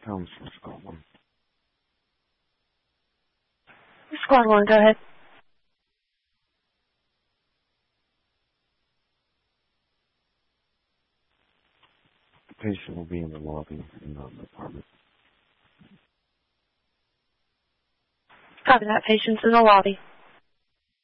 Thomas from Squad 1. Squad 1, go ahead. The patient will be in the lobby in the apartment. Copy that. Patient's in the lobby.